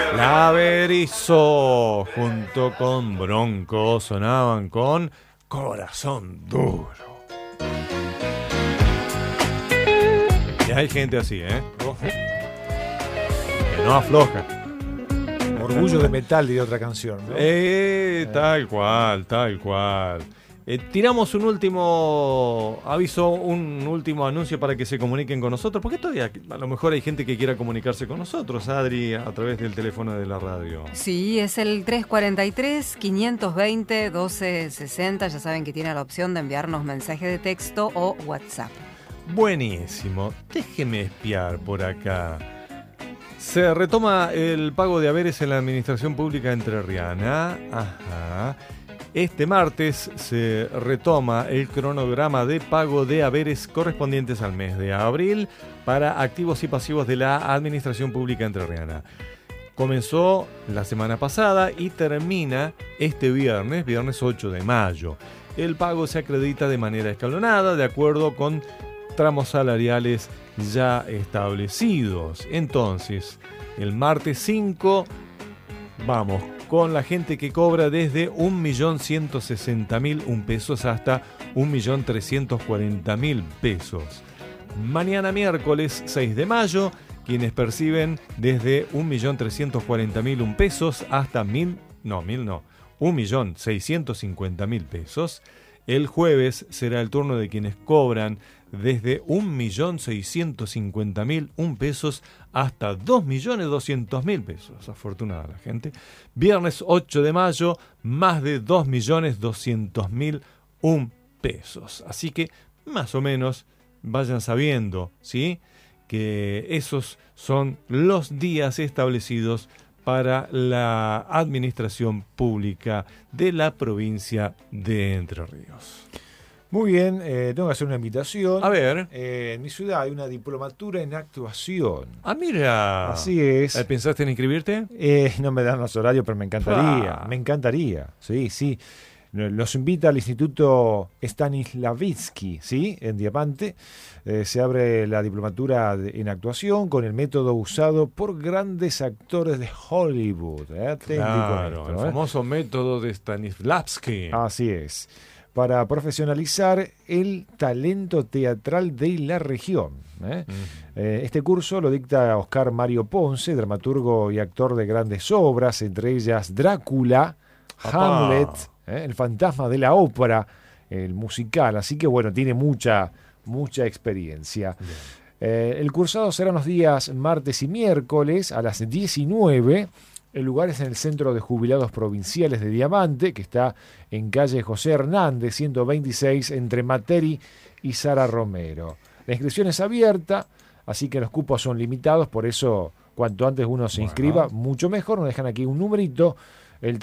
La Berizo junto con Bronco sonaban con Corazón Duro. Y hay gente así, ¿eh? Que no afloja. Orgullo de metal de otra canción, ¿no? Tal cual, tal cual. Tiramos un último aviso, un último anuncio para que se comuniquen con nosotros, porque todavía a lo mejor hay gente que quiera comunicarse con nosotros, Adri, a través del teléfono de la radio. Sí, es el 343-520-1260. Ya saben que tiene la opción de enviarnos mensaje de texto o WhatsApp. Buenísimo, déjeme espiar por acá. Se retoma el pago de haberes en la administración pública entrerriana. Ajá. Este martes se retoma el cronograma de pago de haberes correspondientes al mes de abril para activos y pasivos de la administración pública entrerriana. Comenzó la semana pasada y termina este viernes 8 de mayo. El pago se acredita de manera escalonada, de acuerdo con tramos salariales ya establecidos. Entonces, el martes 5, vamos con la gente que cobra desde 1.160.001 pesos hasta 1.340.000 pesos. Mañana miércoles 6 de mayo, quienes perciben desde 1.340.001 pesos hasta 1.650.000 pesos. El jueves será el turno de quienes cobran desde 1.650.001 pesos hasta 2.200.000 pesos. Afortunada la gente. Viernes 8 de mayo, más de 2.200.001 pesos. Así que, más o menos, vayan sabiendo, ¿sí?, que esos son los días establecidos para la administración pública de la provincia de Entre Ríos. Muy bien, tengo que hacer una invitación. A ver. En mi ciudad hay una diplomatura en actuación. Ah, mira. Así es. ¿Pensaste en inscribirte? No me dan los horarios, pero me encantaría. Me encantaría. Sí, sí. Los invita al Instituto Stanislavitsky, ¿sí?, en Diamante. Se abre la diplomatura en actuación con el método usado por grandes actores de Hollywood. Claro, el famoso método de Stanislavski. Así es. Para profesionalizar el talento teatral de la región. Este curso lo dicta Oscar Mario Ponce, dramaturgo y actor de grandes obras, entre ellas Drácula, Hamlet, El fantasma de la ópera, el musical. Así que bueno, tiene mucha experiencia. El cursado será los días martes y miércoles a las 19. El lugar es en el Centro de Jubilados Provinciales de Diamante, que está en calle José Hernández, 126, entre Materi y Sara Romero. La inscripción es abierta, así que los cupos son limitados, por eso cuanto antes uno se inscriba, mucho mejor. Nos dejan aquí un numerito, el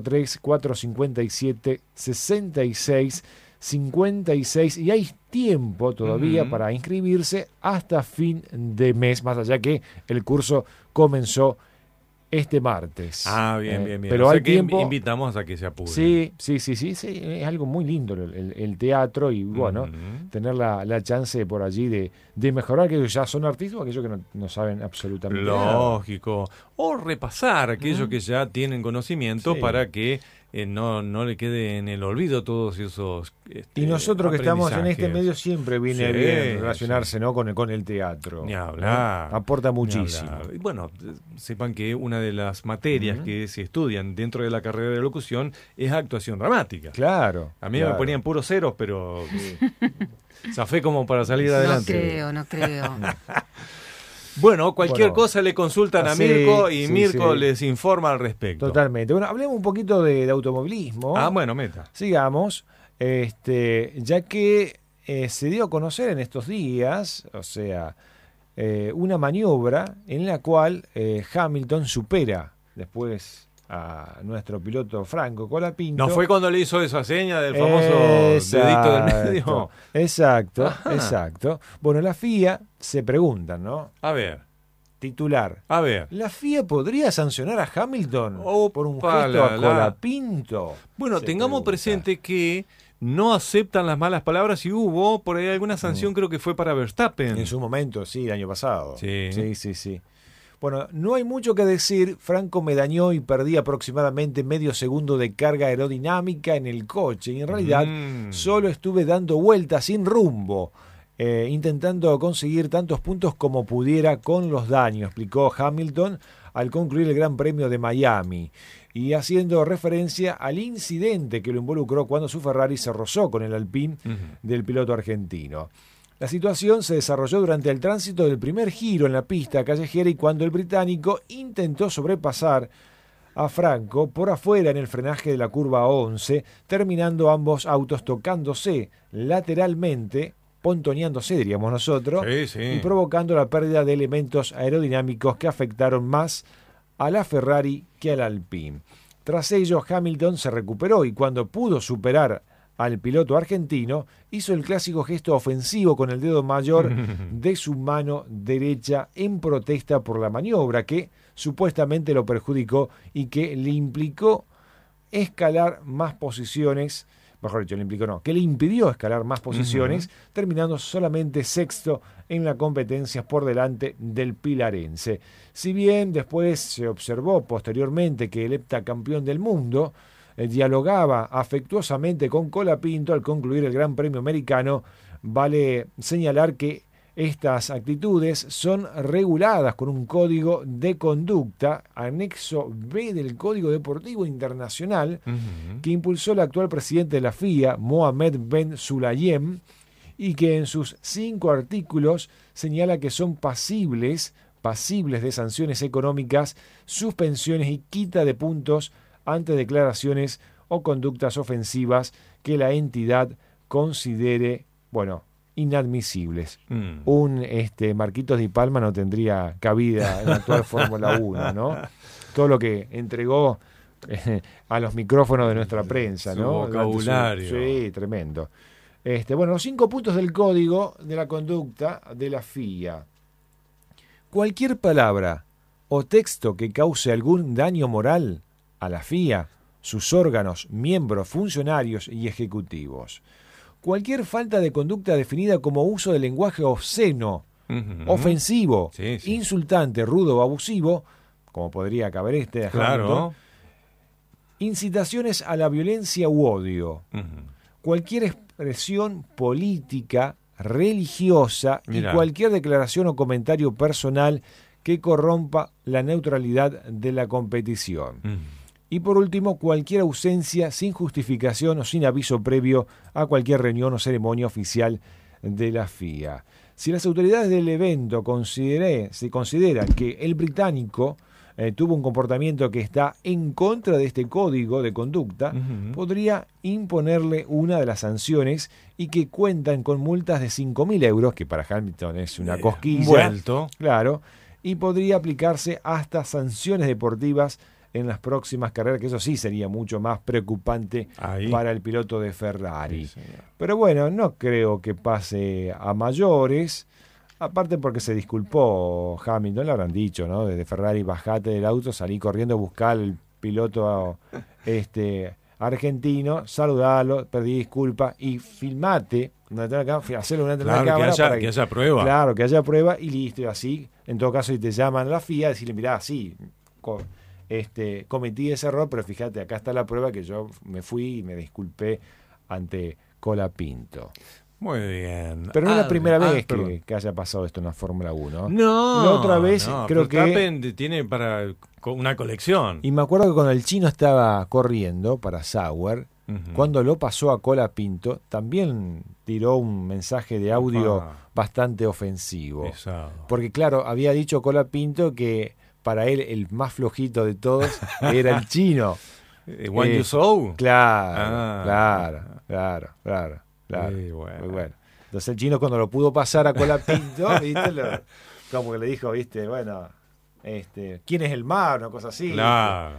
343-457-6656, y hay tiempo todavía para inscribirse hasta fin de mes, más allá que el curso comenzó este martes. Bien. Pero o sea hay que tiempo. Invitamos a que se apure. Sí. Es algo muy lindo el teatro y bueno, tener la chance por allí de mejorar, aquellos que ya son artistas o aquellos que no saben absolutamente nada. Lógico. O repasar aquellos que ya tienen conocimiento para que no le quede en el olvido todos esos y nosotros que estamos en este medio siempre viene bien relacionarse, ¿no?, con el teatro. Ni hablar. Aporta muchísimo. Y bueno, sepan que una de las materias que se estudian dentro de la carrera de locución es actuación dramática. Claro. A mí me ponían puros ceros, pero zafé como para salir adelante. No creo. Bueno, cualquier cosa le consultan a Mirko y Mirko les informa al respecto. Totalmente. Bueno, hablemos un poquito de automovilismo. Meta. Sigamos, ya que se dio a conocer en estos días, o sea, una maniobra en la cual Hamilton supera después a nuestro piloto Franco Colapinto. ¿No fue cuando le hizo esa seña del famoso dedito del medio? Exacto. Bueno, la FIA se pregunta, ¿no? A ver. Titular. A ver. ¿La FIA podría sancionar a Hamilton por un gesto a Colapinto? Bueno, tengamos presente que no aceptan las malas palabras y hubo por ahí alguna sanción, creo que fue para Verstappen. En su momento, sí, el año pasado. Sí. Sí. Bueno, no hay mucho que decir. Franco me dañó y perdí aproximadamente medio segundo de carga aerodinámica en el coche. Y en realidad solo estuve dando vueltas sin rumbo, intentando conseguir tantos puntos como pudiera con los daños, explicó Hamilton al concluir el Gran Premio de Miami. Y haciendo referencia al incidente que lo involucró cuando su Ferrari se rozó con el Alpine del piloto argentino. La situación se desarrolló durante el tránsito del primer giro en la pista callejera y cuando el británico intentó sobrepasar a Franco por afuera en el frenaje de la curva 11, terminando ambos autos tocándose lateralmente, pontoneándose, diríamos nosotros, y provocando la pérdida de elementos aerodinámicos que afectaron más a la Ferrari que al Alpine. Tras ello, Hamilton se recuperó y cuando pudo superar al piloto argentino, hizo el clásico gesto ofensivo con el dedo mayor de su mano derecha en protesta por la maniobra que supuestamente lo perjudicó y que le implicó escalar más posiciones, mejor dicho, que le impidió escalar más posiciones, terminando solamente sexto en la competencia por delante del pilarense. Si bien después se observó posteriormente que el heptacampeón del mundo dialogaba afectuosamente con Colapinto al concluir el Gran Premio americano, vale señalar que estas actitudes son reguladas con un código de conducta, anexo B del Código Deportivo Internacional, que impulsó el actual presidente de la FIA, Mohamed Ben Sulayem, y que en sus 5 artículos señala que son pasibles de sanciones económicas, suspensiones y quita de puntos ante declaraciones o conductas ofensivas que la entidad considere, inadmisibles. Un Marquitos Di Palma no tendría cabida en la actual Fórmula 1, ¿no? Todo lo que entregó a los micrófonos de nuestra prensa, su ¿no? vocabulario. Sí, tremendo. Los 5 puntos del código de la conducta de la FIA. Cualquier palabra o texto que cause algún daño moral a la FIA, sus órganos, miembros, funcionarios y ejecutivos. Cualquier falta de conducta definida como uso de lenguaje obsceno, ofensivo, insultante, rudo o abusivo, como podría caber claro. Incitaciones a la violencia u odio. Cualquier expresión política, religiosa y cualquier declaración o comentario personal que corrompa la neutralidad de la competición. Y por último, cualquier ausencia sin justificación o sin aviso previo a cualquier reunión o ceremonia oficial de la FIA. Si las autoridades del evento consideran que el británico tuvo un comportamiento que está en contra de este código de conducta, podría imponerle una de las sanciones y que cuentan con multas de 5.000 euros, que para Hamilton es una cosquilla. Vuelto. Claro. Y podría aplicarse hasta sanciones deportivas en las próximas carreras, que eso sí sería mucho más preocupante para el piloto de Ferrari. Sí, pero bueno, no creo que pase a mayores, aparte porque se disculpó Hamilton, le habrán dicho, ¿no? Desde Ferrari, bajate del auto, salí corriendo a buscar al piloto argentino, saludalo, pedí disculpas y filmate, hacerlo una cámara que haya prueba. Claro, que haya prueba y listo, y así, en todo caso, si te llaman a la FIA, decirle, mirá, sí, cometí ese error, pero fíjate, acá está la prueba que yo me fui y me disculpé ante Colapinto. Muy bien. Pero no es la primera vez que haya pasado esto en la Fórmula 1. No. La otra vez creo que tiene para una colección. Y me acuerdo que cuando el chino estaba corriendo para Sauer, cuando lo pasó a Colapinto, también tiró un mensaje de audio bastante ofensivo. Pesado. Porque claro, había dicho Colapinto que para él el más flojito de todos era el chino. One You Saw. Claro. Muy bueno. Entonces el chino cuando lo pudo pasar a Colapinto, ¿viste? Como que le dijo, ¿viste? Bueno, ¿quién es el mar? Una cosa así. Claro.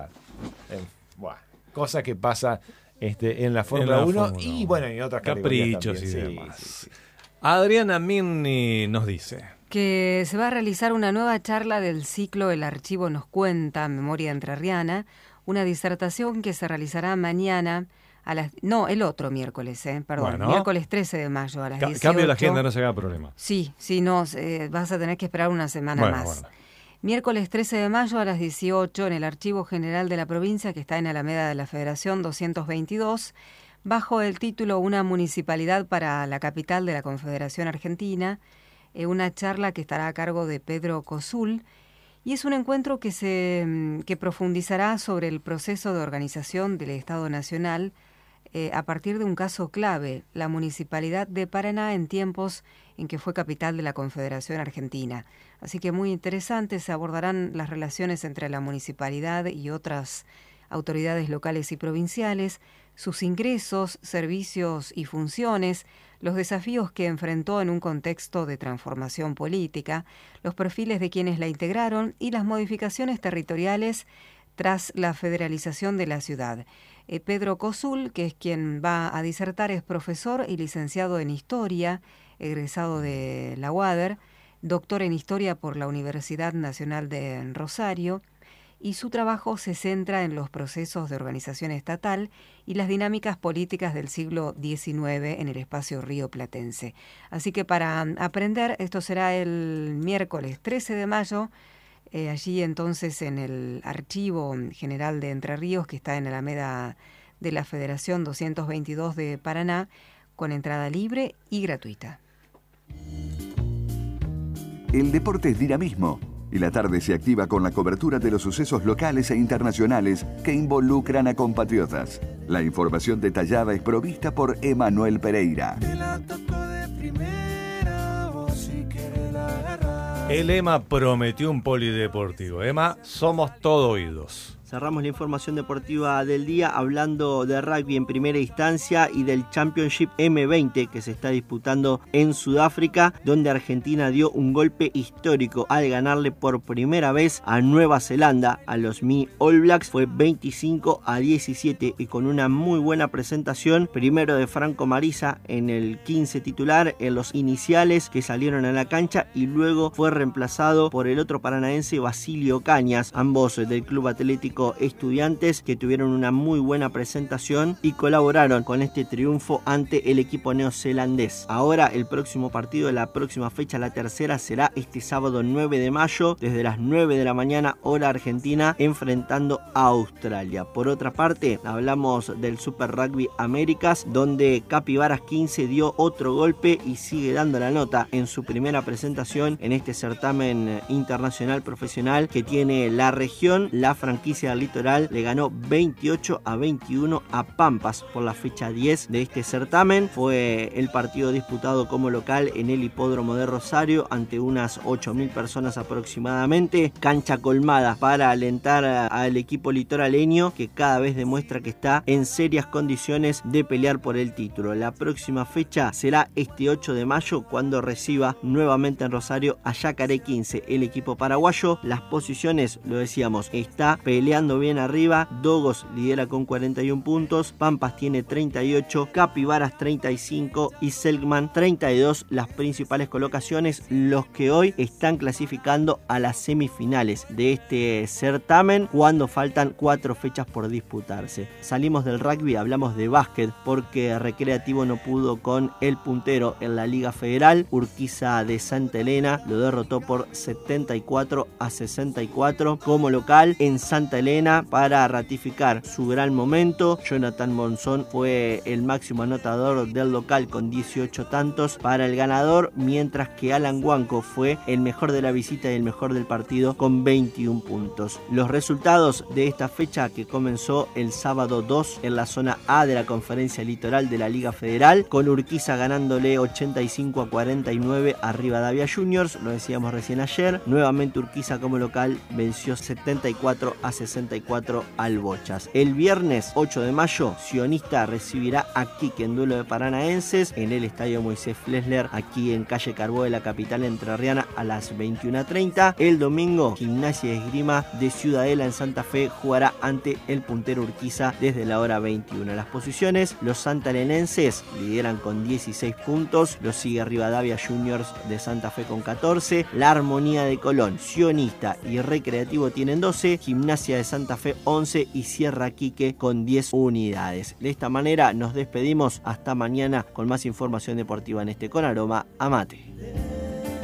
Cosa que pasa en la Fórmula 1 y bueno, en otras caprichos categorías y demás. Sí. Adriana Mirni nos dice que se va a realizar una nueva charla del ciclo El Archivo nos cuenta, Memoria Entrerriana, una disertación que se realizará mañana el otro miércoles, miércoles 13 de mayo a las 18. Cambio la agenda, no se haga problema. Sí, no, vas a tener que esperar una semana más. Bueno. Miércoles 13 de mayo a las 18 en el Archivo General de la Provincia, que está en Alameda de la Federación 222, bajo el título Una municipalidad para la capital de la Confederación Argentina, una charla que estará a cargo de Pedro Cosul, y es un encuentro que profundizará sobre el proceso de organización del Estado Nacional a partir de un caso clave, la Municipalidad de Paraná en tiempos en que fue capital de la Confederación Argentina. Así que muy interesante, se abordarán las relaciones entre la municipalidad y otras autoridades locales y provinciales, sus ingresos, servicios y funciones, los desafíos que enfrentó en un contexto de transformación política, los perfiles de quienes la integraron y las modificaciones territoriales tras la federalización de la ciudad. Pedro Cosul, que es quien va a disertar, es profesor y licenciado en Historia, egresado de la UADER, doctor en Historia por la Universidad Nacional de Rosario, y su trabajo se centra en los procesos de organización estatal y las dinámicas políticas del siglo XIX en el espacio rioplatense. Así que para aprender, esto será el miércoles 13 de mayo, allí entonces en el Archivo General de Entre Ríos, que está en Alameda de la Federación 222 de Paraná, con entrada libre y gratuita. El deporte es dinamismo y la tarde se activa con la cobertura de los sucesos locales e internacionales que involucran a compatriotas. La información detallada es provista por Emanuel Pereira. El EMA prometió un polideportivo. EMA, somos todo oídos. Cerramos la información deportiva del día hablando de rugby en primera instancia y del Championship M20 que se está disputando en Sudáfrica, donde Argentina dio un golpe histórico al ganarle por primera vez a Nueva Zelanda, a los Mi All Blacks. Fue 25-17 y con una muy buena presentación, primero de Franco Marisa en el 15 titular, en los iniciales que salieron a la cancha, y luego fue reemplazado por el otro paranaense Basilio Cañas, ambos del Club Atlético Estudiantes, que tuvieron una muy buena presentación y colaboraron con este triunfo ante el equipo neozelandés. Ahora el próximo partido de la próxima fecha, la tercera, será este sábado 9 de mayo desde las 9 de la mañana hora argentina, enfrentando a Australia. Por otra parte, hablamos del Super Rugby Américas, donde Capibaras 15 dio otro golpe y sigue dando la nota en su primera presentación en este certamen internacional profesional que tiene la región. La franquicia del Litoral le ganó 28-21 a Pampas por la fecha 10 de este certamen. Fue el partido disputado como local en el Hipódromo de Rosario ante unas 8.000 personas aproximadamente. Cancha colmada para alentar al equipo litoraleño, que cada vez demuestra que está en serias condiciones de pelear por el título. La próxima fecha será este 8 de mayo cuando reciba nuevamente en Rosario a Yacaré 15, el equipo paraguayo. Las posiciones, lo decíamos, está peleando bien arriba. Dogos lidera con 41 puntos, Pampas tiene 38, Capibaras 35 y Selkman 32, las principales colocaciones, los que hoy están clasificando a las semifinales de este certamen cuando faltan 4 fechas por disputarse. Salimos del rugby, hablamos de básquet porque Recreativo no pudo con el puntero en la Liga Federal. Urquiza de Santa Elena lo derrotó por 74-64 como local en Santa Elena. Para ratificar su gran momento, Jonathan Monzón fue el máximo anotador del local con 18 tantos para el ganador, mientras que Alan Huanco fue el mejor de la visita y el mejor del partido con 21 puntos. Los resultados de esta fecha, que comenzó el sábado 2 en la zona A de la Conferencia Litoral de la Liga Federal, con Urquiza ganándole 85-49 a Rivadavia Juniors, lo decíamos recién ayer. Nuevamente Urquiza como local venció 74-64 al Bochas. El viernes 8 de mayo, Sionista recibirá a Quique en duelo de paranaenses en el Estadio Moisés Flesler, aquí en calle Carbó de la capital entrerriana, a las 21:30. El domingo, Gimnasia y Esgrima de Ciudadela en Santa Fe jugará ante el puntero Urquiza desde la hora 21. Las posiciones, los santalenenses lideran con 16 puntos, los sigue Rivadavia Juniors de Santa Fe con 14, La Armonía de Colón, Sionista y Recreativo tienen 12, Gimnasia de Santa Fe 11 y Sierra Quique con 10 unidades. De esta manera nos despedimos hasta mañana con más información deportiva en este Con Aroma a Mate.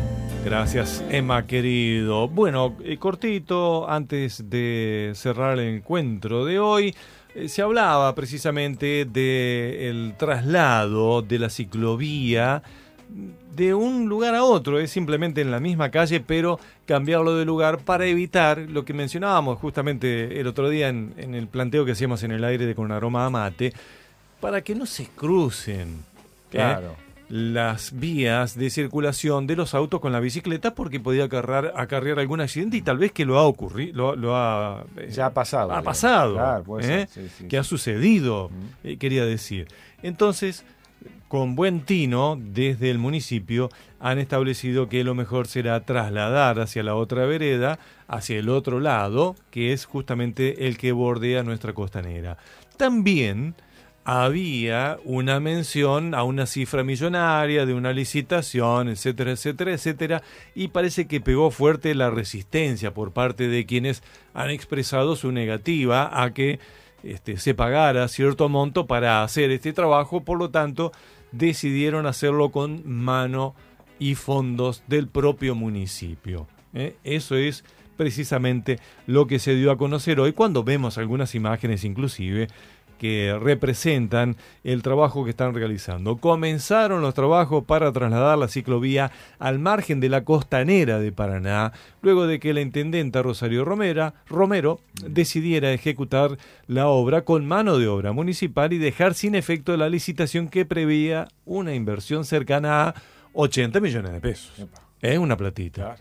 Gracias, Emma, querido. Bueno, cortito, antes de cerrar el encuentro de hoy, se hablaba precisamente del traslado de la ciclovía de un lugar a otro, es simplemente en la misma calle, pero cambiarlo de lugar para evitar lo que mencionábamos justamente el otro día en el planteo que hacíamos en el aire de Con Aroma a Mate, para que no se crucen. Claro. Las vías de circulación de los autos con la bicicleta, porque podía acarrear algún accidente, y tal vez que lo ha ocurrido, ya ha pasado. Ha pasado, claro, puede ser. Sí, ha sucedido, quería decir. Entonces, con buen tino, desde el municipio han establecido que lo mejor será trasladar hacia la otra vereda, hacia el otro lado, que es justamente el que bordea nuestra costanera. También había una mención a una cifra millonaria de una licitación, etcétera, etcétera, etcétera, y parece que pegó fuerte la resistencia por parte de quienes han expresado su negativa a que se pagara cierto monto para hacer este trabajo. Por lo tanto, decidieron hacerlo con mano y fondos del propio municipio. Eso es precisamente lo que se dio a conocer hoy, cuando vemos algunas imágenes inclusive que representan el trabajo que están realizando. Comenzaron los trabajos para trasladar la ciclovía al margen de la costanera de Paraná, luego de que la intendenta Rosario Romero decidiera ejecutar la obra con mano de obra municipal y dejar sin efecto la licitación que preveía una inversión cercana a 80 millones de pesos. Es una platita.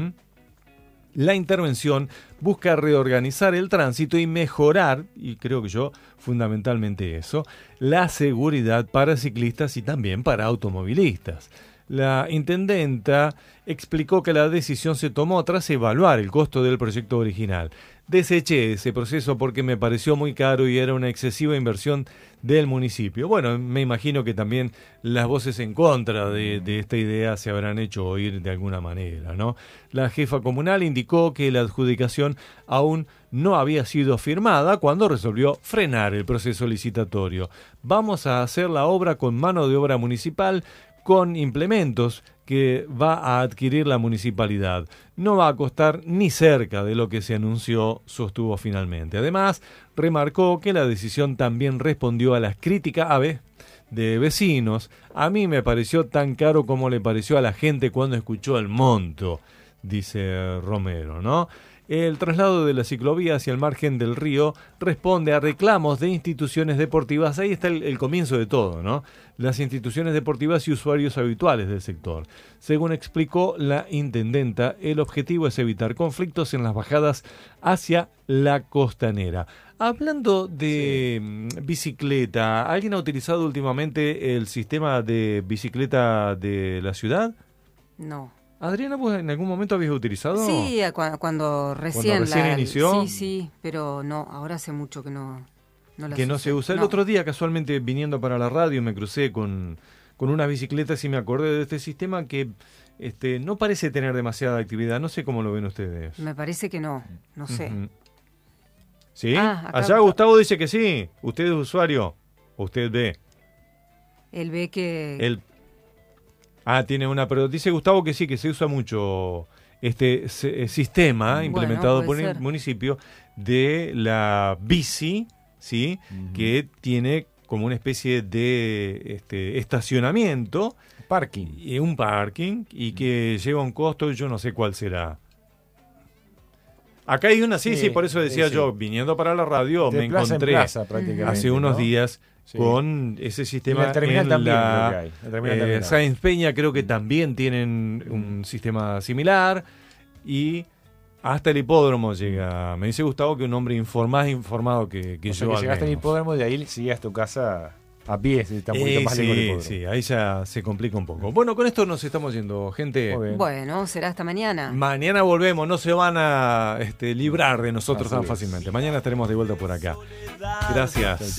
La intervención busca reorganizar el tránsito y mejorar, y creo que yo fundamentalmente eso, la seguridad para ciclistas y también para automovilistas. La intendenta explicó que la decisión se tomó tras evaluar el costo del proyecto original. Deseché ese proceso porque me pareció muy caro y era una excesiva inversión del municipio. Bueno, me imagino que también las voces en contra de esta idea se habrán hecho oír de alguna manera, ¿no? La jefa comunal indicó que la adjudicación aún no había sido firmada cuando resolvió frenar el proceso licitatorio. Vamos a hacer la obra con mano de obra municipal, con implementos que va a adquirir la municipalidad. No va a costar ni cerca de lo que se anunció, sostuvo finalmente. Además, remarcó que la decisión también respondió a las críticas de vecinos. A mí me pareció tan caro como le pareció a la gente cuando escuchó el monto, dice Romero, ¿no? El traslado de la ciclovía hacia el margen del río responde a reclamos de instituciones deportivas. Ahí está el comienzo de todo, ¿no? Las instituciones deportivas y usuarios habituales del sector. Según explicó la intendenta, el objetivo es evitar conflictos en las bajadas hacia la costanera. Hablando de bicicleta, ¿alguien ha utilizado últimamente el sistema de bicicleta de la ciudad? No. Adriana, ¿vos en algún momento habías utilizado? Sí, cuando recién inició. Sí, pero no, ahora hace mucho que no la que no se usa. El otro día, casualmente, viniendo para la radio, me crucé con unas bicicletas y me acordé de este sistema que no parece tener demasiada actividad. No sé cómo lo ven ustedes. Me parece que no sé. ¿Sí? Allá Gustavo dice que sí. ¿Usted es usuario? ¿O usted ve? Él ve que... tiene una, pero dice Gustavo que sí, que se usa mucho este sistema implementado por el municipio de la bici, ¿sí? Que tiene como una especie de estacionamiento. Parking. Y un parking, y que lleva un costo, yo no sé cuál será. Acá hay una, sí, por eso decía yo, viniendo para la radio, me encontré hace unos días con ese sistema. En la Sáenz Peña creo que también tienen un sistema similar, y hasta el hipódromo llega. Me dice Gustavo que un hombre más informado que yo. Que llegaste al hipódromo y de ahí sigues a tu casa a pie, está un poquito más lejos del hipódromo. Sí, ahí ya se complica un poco. Bueno, con esto nos estamos yendo, gente. Bueno, será hasta mañana. Mañana volvemos, no se van a librar de nosotros tan fácilmente. Mañana estaremos de vuelta por acá. Gracias.